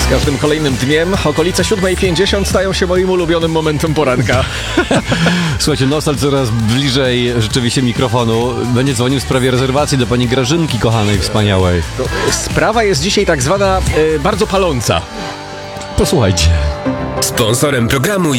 Z każdym kolejnym dniem okolice 7:50 stają się moim ulubionym momentem poranka. Słuchajcie, Nostal coraz bliżej rzeczywiście mikrofonu. Będzie dzwonił w sprawie rezerwacji do pani Grażynki kochanej, wspaniałej. Sprawa jest dzisiaj tak zwana bardzo paląca. Posłuchajcie. Sponsorem programu